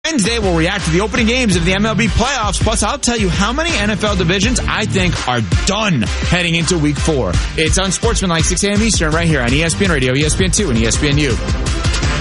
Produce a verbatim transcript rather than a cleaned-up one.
Wednesday, we'll react to the opening games of the M L B playoffs. Plus, I'll tell you how many N F L divisions I think are done heading into week four. It's Unsportsmanlike, six a.m. Eastern, right here on E S P N Radio, E S P N two, and E S P N U.